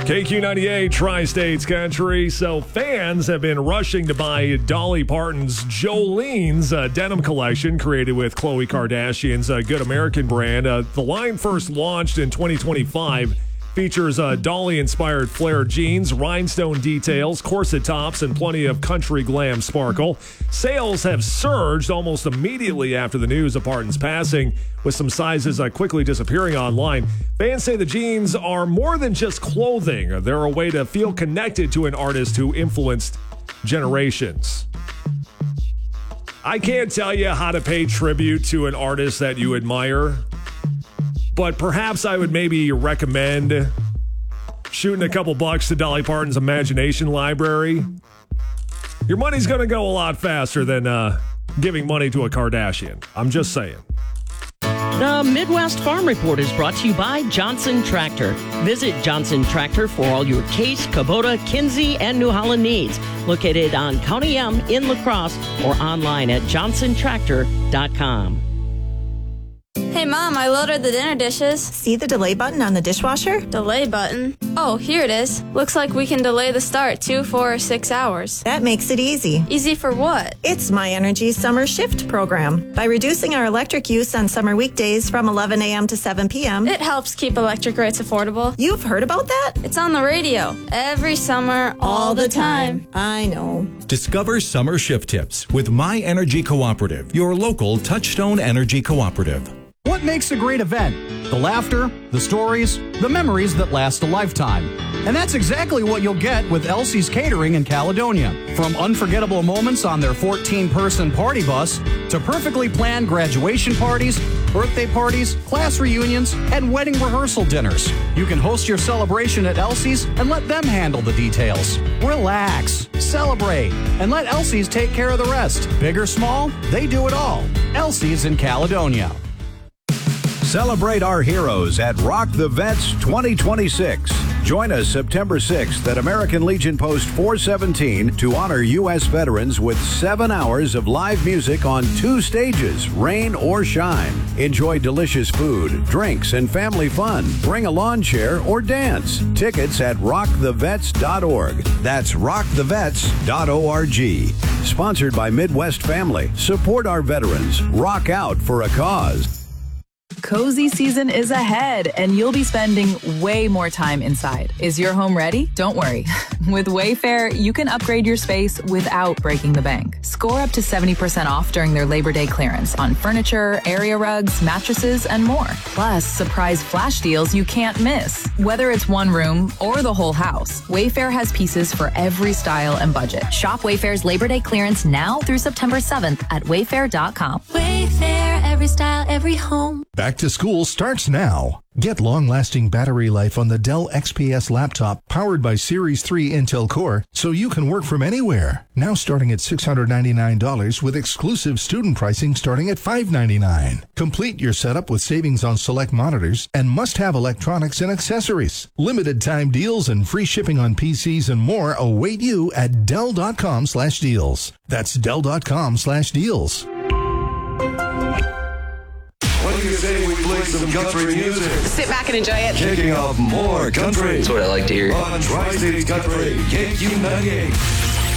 KQ98 Tri-States Country. So fans have been rushing to buy Dolly Parton's Jolene's denim collection created with Khloe Kardashian's Good American brand. The line first launched in 2025. Features Dolly-inspired flare jeans, rhinestone details, corset tops, and plenty of country glam sparkle. Sales have surged almost immediately after the news of Parton's passing, with some sizes quickly disappearing online. Fans say the jeans are more than just clothing. They're a way to feel connected to an artist who influenced generations. I can't tell you how to pay tribute to an artist that you admire, but perhaps I would maybe recommend shooting a couple bucks to Dolly Parton's Imagination Library. Your money's going to go a lot faster than giving money to a Kardashian. I'm just saying. The Midwest Farm Report is brought to you by Johnson Tractor. Visit Johnson Tractor for all your Case, Kubota, Kinsey, and New Holland needs. Located on County M in La Crosse or online at johnsontractor.com. Hey, Mom, I loaded the dinner dishes. See the delay button on the dishwasher? Delay button? Oh, here it is. Looks like we can delay the start 2, 4, or 6 hours. That makes it easy. Easy for what? It's My Energy's Summer Shift program. By reducing our electric use on summer weekdays from 11 a.m. to 7 p.m., It helps keep electric rates affordable. You've heard about that? It's on the radio. Every summer, all the time. I know. Discover summer shift tips with My Energy Cooperative, your local Touchstone Energy Cooperative. What makes a great event? The laughter, the stories, the memories that last a lifetime. And that's exactly what you'll get with Elsie's Catering in Caledonia. From unforgettable moments on their 14-person party bus to perfectly planned graduation parties, birthday parties, class reunions, and wedding rehearsal dinners. You can host your celebration at Elsie's and let them handle the details. Relax, celebrate, and let Elsie's take care of the rest. Big or small, they do it all. Elsie's in Caledonia. Celebrate our heroes at Rock the Vets 2026. Join us September 6th at American Legion Post 417 to honor U.S. veterans with 7 hours of live music on 2 stages, rain or shine. Enjoy delicious food, drinks, and family fun. Bring a lawn chair or dance. Tickets at rockthevets.org. That's rockthevets.org. Sponsored by Midwest Family. Support our veterans. Rock out for a cause. Cozy season is ahead, and you'll be spending way more time inside. Is your home ready? Don't worry. With Wayfair, you can upgrade your space without breaking the bank. Score up to 70% off during their Labor Day clearance on furniture, area rugs, mattresses, and more. Plus, surprise flash deals you can't miss. Whether it's one room or the whole house, Wayfair has pieces for every style and budget. Shop Wayfair's Labor Day clearance now through September 7th at wayfair.com. Wayfair, every style, every home. Back to school starts now. Get long-lasting battery life on the Dell XPS laptop powered by Series 3 Intel Core so you can work from anywhere. Now starting at $699 with exclusive student pricing starting at $599. Complete your setup with savings on select monitors and must-have electronics and accessories. Limited time deals and free shipping on PCs and more await you at Dell.com/deals. That's Dell.com/deals. What do you say we play some country music? Sit back and enjoy it. Kicking off more country. That's what I like to hear. On Tri-States Country, KQ98.